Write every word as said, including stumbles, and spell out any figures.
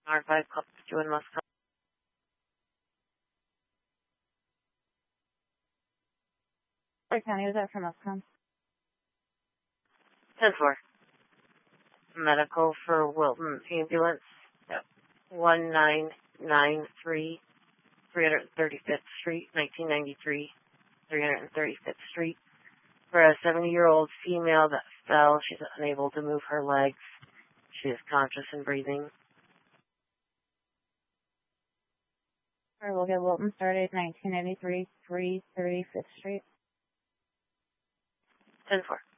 R five Club two in Moscow. What county was that from Moscow? ten four. Medical for Wilton Ambulance. Yep. one nine nine three, three thirty-fifth Street, nineteen ninety-three, three thirty-fifth Street. For a seventy-year-old female that fell, she's unable to move her legs. She is conscious and breathing. All right, we'll get Wilton started, nineteen ninety-three, three thirty-fifth Street. ten four.